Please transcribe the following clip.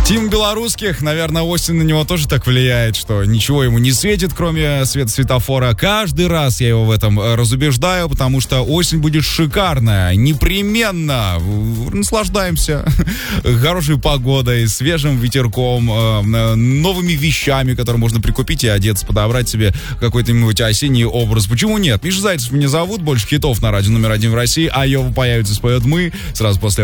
Тим Белорусских, наверное, осень на него тоже так влияет, что ничего ему не светит, кроме света светофора. Каждый раз я его в этом разубеждаю, потому что осень будет шикарная, непременно. Наслаждаемся хорошей погодой, свежим ветерком, новыми вещами, которые можно прикупить и одеться, подобрать себе какой-то осенний образ. Почему нет? Миша Зайцев меня зовут, больше хитов на радио номер 1 в России, а Йова появится, споет «Мы» сразу после